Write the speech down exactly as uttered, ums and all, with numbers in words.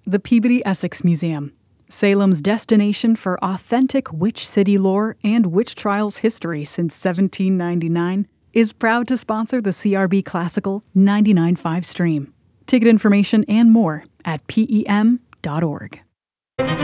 The Peabody Essex Museum, Salem's destination for authentic witch city lore and witch trials history since seventeen ninety-nine, is proud to sponsor the C R B Classical ninety-nine point five stream. Ticket information and more at P E M dot org.